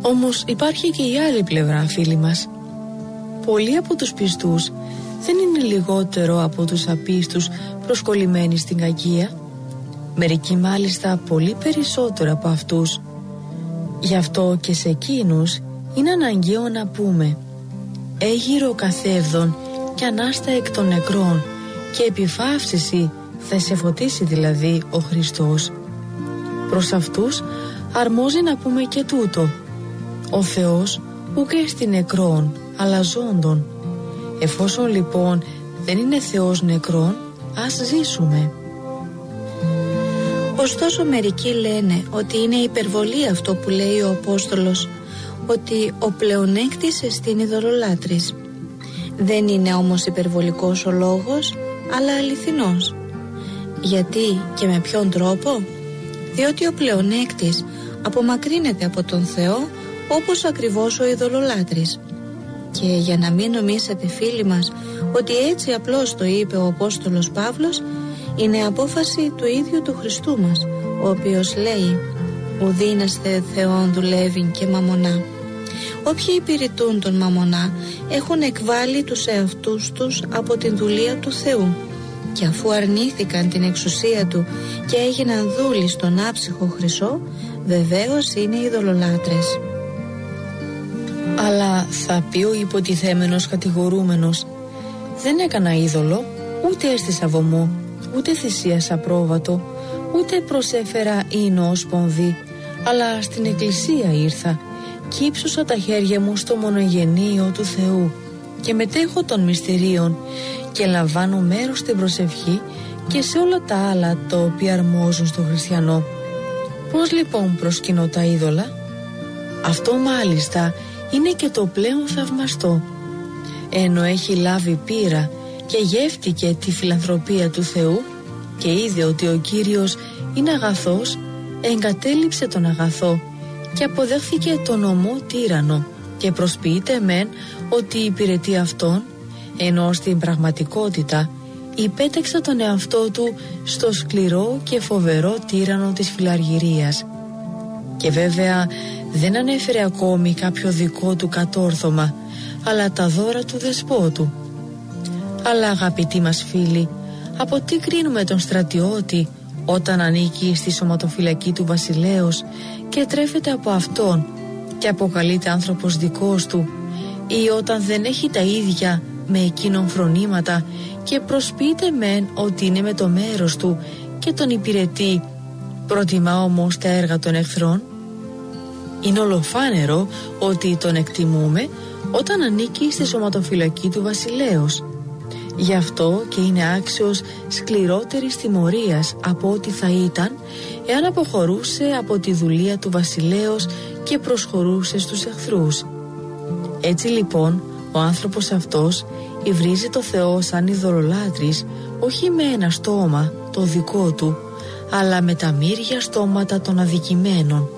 Όμως υπάρχει και η άλλη πλευρά, φίλοι μας. Πολλοί από τους πιστούς δεν είναι λιγότερο από τους απίστους προσκολλημένοι στην κακία. Μερικοί μάλιστα πολύ περισσότερο από αυτούς. Γι' αυτό και σε εκείνους είναι αναγκαίο να πούμε: έγιρο καθεύδον και ανάστα εκ των νεκρών, και επιφαύσιση θα σε φωτίσει δηλαδή ο Χριστός. Προς αυτούς αρμόζει να πούμε και τούτο: ο Θεός ουκ έστι νεκρών αλλά ζώντων. Εφόσον λοιπόν δεν είναι Θεός νεκρών, ας ζήσουμε. Ωστόσο μερικοί λένε ότι είναι υπερβολή αυτό που λέει ο Απόστολος, ότι ο πλεονέκτης εστίν ειδωλολάτρης. Δεν είναι όμως υπερβολικός ο λόγος, αλλά αληθινός. Γιατί και με ποιον τρόπο? Διότι ο πλεονέκτης απομακρύνεται από τον Θεό όπως ακριβώς ο ειδωλολάτρης. Και για να μην νομίσετε, φίλοι μας, ότι έτσι απλώς το είπε ο Απόστολος Παύλος, είναι απόφαση του ίδιου του Χριστού μας, ο οποίος λέει: ουδίναστε Θεόν δουλεύειν και μαμονά. Όποιοι υπηρετούν τον μαμονά έχουν εκβάλει τους εαυτούς τους από την δουλεία του Θεού, και αφού αρνήθηκαν την εξουσία του και έγιναν δούλοι στον άψυχο Χρυσό, βεβαίως είναι ειδωλολάτρες. Αλλά θα πει ο υποτιθέμενος κατηγορούμενος: δεν έκανα είδωλο, ούτε έστησα βωμό, ούτε θυσίασα πρόβατο, ούτε προσέφερα ίνο ως πονδύ, αλλά στην εκκλησία ήρθα και ύψωσα τα χέρια μου στο μονογενείο του Θεού και μετέχω των μυστηρίων και λαμβάνω μέρος στην προσευχή και σε όλα τα άλλα τα οποία αρμόζουν στο χριστιανό. Πώς λοιπόν προσκυνώ τα είδωλα? Αυτό μάλιστα είναι και το πλέον θαυμαστό. Ενώ έχει λάβει πείρα και γεύτηκε τη φιλανθρωπία του Θεού και είδε ότι ο Κύριος είναι αγαθός, εγκατέλειψε τον αγαθό και αποδέχθηκε τον ομό τύραννο και προσποιείται μεν ότι υπηρετεί αυτόν, ενώ στην πραγματικότητα υπέταξε τον εαυτό του στο σκληρό και φοβερό τύραννο της φιλαργυρίας. Και βέβαια δεν ανέφερε ακόμη κάποιο δικό του κατόρθωμα, αλλά τα δώρα του δεσπότου. Αλλά αγαπητοί μας φίλοι, από τι κρίνουμε τον στρατιώτη όταν ανήκει στη σωματοφυλακή του βασιλέως και τρέφεται από αυτόν και αποκαλείται άνθρωπος δικός του, ή όταν δεν έχει τα ίδια με εκείνον φρονήματα και προσποιείται μεν ότι είναι με το μέρος του και τον υπηρετεί, προτιμά όμως τα έργα των εχθρών? Είναι ολοφάνερο ότι τον εκτιμούμε όταν ανήκει στη σωματοφυλακή του βασιλέως. Γι' αυτό και είναι άξιος σκληρότερης τιμωρίας από ό,τι θα ήταν εάν αποχωρούσε από τη δουλεία του βασιλέως και προσχωρούσε στους εχθρούς. Έτσι λοιπόν ο άνθρωπος αυτός υβρίζει το Θεό σαν ειδωλολάτρης, όχι με ένα στόμα το δικό του, αλλά με τα μύρια στόματα των αδικημένων.